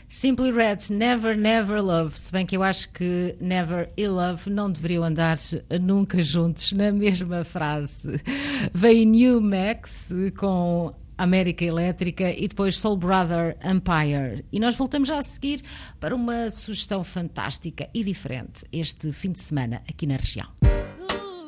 Simply Red, Never Never Love, se bem que eu acho que Never e Love não deveriam andar nunca juntos na mesma frase. Veio New Max com América Elétrica e depois Soul Brother Empire. E nós voltamos já a seguir para uma sugestão fantástica e diferente este fim de semana aqui na região.